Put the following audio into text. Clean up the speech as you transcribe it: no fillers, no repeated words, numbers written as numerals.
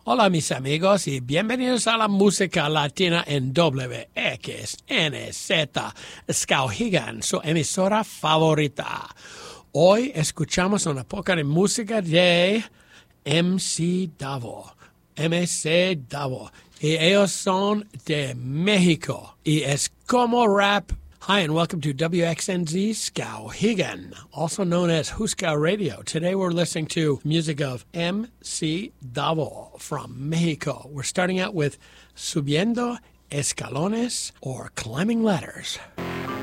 Hola mis amigos y bienvenidos a la música latina en WXNZ Skowhegan, su emisora favorita. Hoy escuchamos una poca de música de MC Davo, MC Davo, y ellos son de México y es como rap. Hi, and welcome to WXNZ Skowhegan, also known as Huskow Radio. Today we're listening to music of MC Davo from Mexico. We're starting out with Subiendo Escalones, or Climbing Ladders.